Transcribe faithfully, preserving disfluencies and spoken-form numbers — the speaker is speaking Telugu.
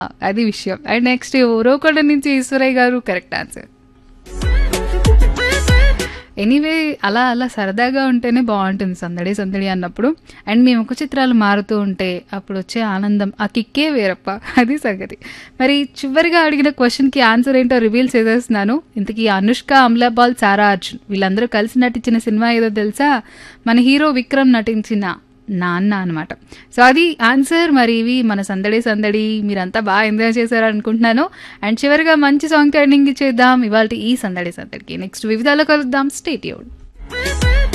అది విషయం. అండ్ నెక్స్ట్ ఉరవకొండ నుంచి ఈశ్వరయ్య గారు కరెక్ట్ ఆన్సర్. ఎనీవే అలా అలా సరదాగా ఉంటేనే బాగుంటుంది సందడి సందడి అన్నప్పుడు. అండ్ మీ ముఖ చిత్రాలు మారుతూ ఉంటే అప్పుడు వచ్చే ఆనందం ఆ కిక్కే వేరప్ప. అది సంగతి. మరి చివరిగా అడిగిన క్వశ్చన్కి ఆన్సర్ ఏంటో రివీల్ చేసేస్తున్నాను. ఇంతకీ అనుష్క, అమలాపాల్, సారా అర్జున్ వీళ్ళందరూ కలిసి నటించిన సినిమా ఏదో తెలుసా? మన హీరో విక్రమ్ నటించిన నాన్న అనమాట. సో అది ఆన్సర్. మరి ఇవి మన సందడి సందడి మీరంతా బాగా ఎంజాయ్ చేశారు అనుకుంటున్నాను. అండ్ చివరిగా మంచి సాంగ్ టర్నింగ్ ఇచ్చేద్దాం ఇవాళ ఈ సందడి సందడికి. నెక్స్ట్ వివిధాలో కలుద్దాం. Stay tuned.